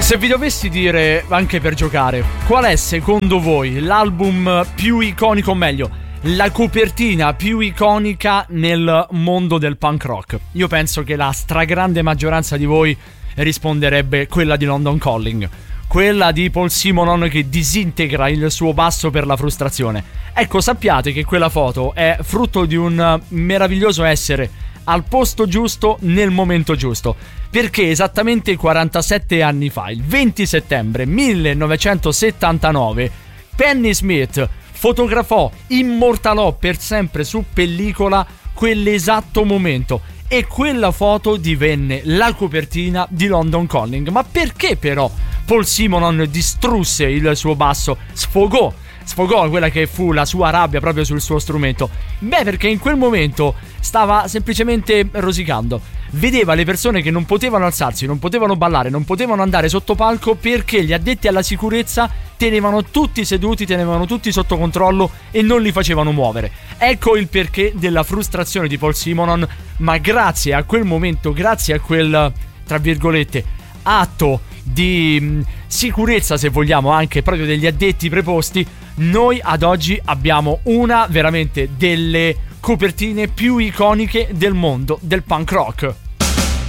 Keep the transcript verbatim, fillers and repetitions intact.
Se vi dovessi dire, anche per giocare, qual è secondo voi l'album più iconico, o meglio, la copertina più iconica nel mondo del punk rock, io penso che la stragrande maggioranza di voi risponderebbe quella di London Calling, quella di Paul Simonon che disintegra il suo basso per la frustrazione. Ecco, sappiate che quella foto è frutto di un meraviglioso essere al posto giusto nel momento giusto, perché esattamente quarantasette anni fa, il venti settembre millenovecentosettantanove, Penny Smith fotografò, immortalò per sempre su pellicola quell'esatto momento, e quella foto divenne la copertina di London Calling. Ma perché però Paul Simonon distrusse il suo basso, sfogò sfogò quella che fu la sua rabbia proprio sul suo strumento? Beh, perché in quel momento stava semplicemente rosicando. Vedeva le persone che non potevano alzarsi, non potevano ballare, non potevano andare sotto palco perché gli addetti alla sicurezza tenevano tutti seduti, tenevano tutti sotto controllo e non li facevano muovere. Ecco il perché della frustrazione di Paul Simonon, ma grazie a quel momento, grazie a quel, tra virgolette, atto di mh, sicurezza, se vogliamo, anche proprio degli addetti preposti, noi ad oggi abbiamo una veramente delle copertine più iconiche del mondo del punk rock.